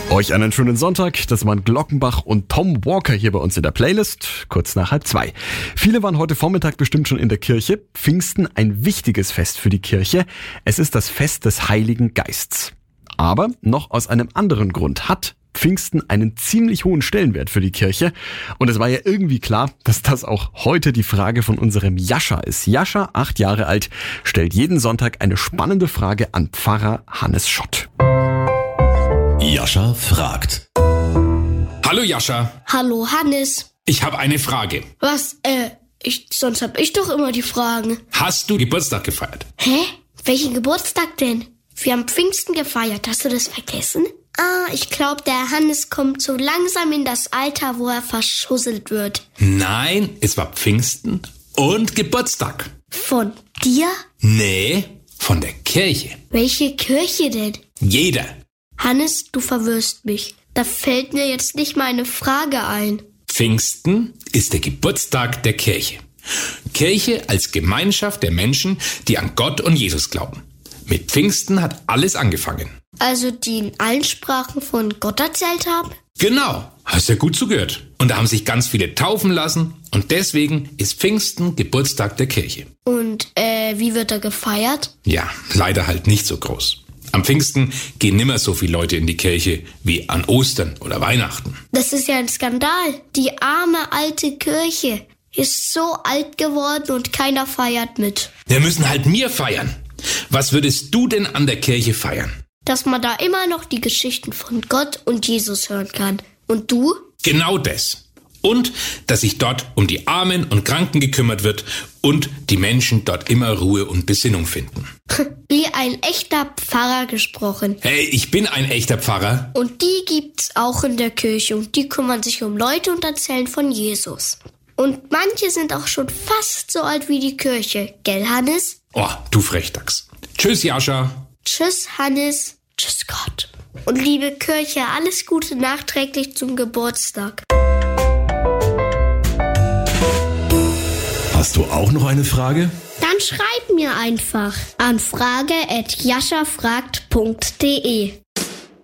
Euch einen schönen Sonntag. Das waren Glockenbach und Tom Walker hier bei uns in der Playlist, kurz nach 1:30. Viele waren heute Vormittag bestimmt schon in der Kirche. Pfingsten, ein wichtiges Fest für die Kirche. Es ist das Fest des Heiligen Geists. Aber noch aus einem anderen Grund hat Pfingsten einen ziemlich hohen Stellenwert für die Kirche. Und es war ja irgendwie klar, dass das auch heute die Frage von unserem Jascha ist. Jascha, 8 Jahre alt, stellt jeden Sonntag eine spannende Frage an Pfarrer Hannes Schott. Jascha fragt. Hallo Jascha, Hallo Hannes. ich habe eine Frage. Was, sonst hab ich doch immer die Fragen. Hast du Geburtstag gefeiert? Hä? Welchen Geburtstag denn? Wir haben Pfingsten gefeiert, hast du das vergessen? Ich glaube, der Hannes kommt so langsam in das Alter, wo er verschusselt wird. Nein, es war Pfingsten und Geburtstag. Von dir? Nee, von der Kirche. Welche Kirche denn? Jeder. Hannes, du verwirrst mich. Da fällt mir jetzt nicht mal eine Frage ein. Pfingsten ist der Geburtstag der Kirche. Kirche als Gemeinschaft der Menschen, die an Gott und Jesus glauben. Mit Pfingsten hat alles angefangen. Also die in allen Sprachen von Gott erzählt haben? Genau, hast ja gut zugehört. Und da haben sich ganz viele taufen lassen und deswegen ist Pfingsten Geburtstag der Kirche. Und, wie wird er gefeiert? Ja, leider halt nicht so groß. Am Pfingsten gehen nimmer so viele Leute in die Kirche wie an Ostern oder Weihnachten. Das ist ja ein Skandal. Die arme alte Kirche ist so alt geworden und keiner feiert mit. Wir müssen halt mehr feiern. Was würdest du denn an der Kirche feiern? Dass man da immer noch die Geschichten von Gott und Jesus hören kann. Und du? Genau das. Und dass sich dort um die Armen und Kranken gekümmert wird und die Menschen dort immer Ruhe und Besinnung finden. Wie ein echter Pfarrer gesprochen. Hey, ich bin ein echter Pfarrer. Und die gibt's auch in der Kirche und die kümmern sich um Leute und erzählen von Jesus. Und manche sind auch schon fast so alt wie die Kirche. Gell, Hannes? Oh, du Frechdachs. Tschüss, Jascha. Tschüss, Hannes. Tschüss, Gott. Und liebe Kirche, alles Gute nachträglich zum Geburtstag. Hast du auch noch eine Frage? Dann schreib mir einfach an frage@jaschafragt.de.